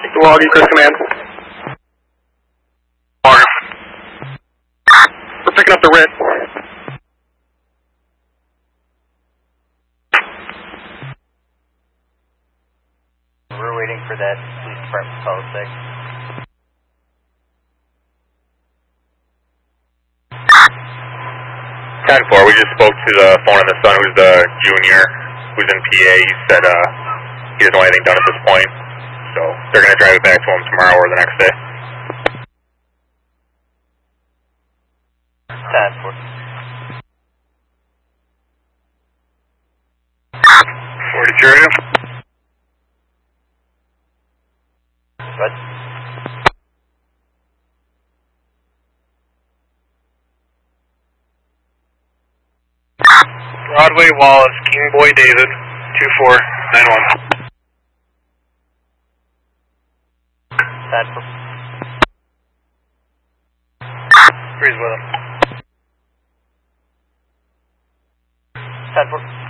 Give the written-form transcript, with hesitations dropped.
Milwaukee, Chris Command. We're picking up the writ. We're waiting for that police department call sick. Ten 4, we just spoke to the phone on the son who's the junior, who's in PA. He said he doesn't want anything done at this point. So they're going to drive it back to him tomorrow or the next day. 10 4. 40 Julia. Good. Broadway, Wallace, King Boy David, 2491. 10 4. Breeze with him. 10 4.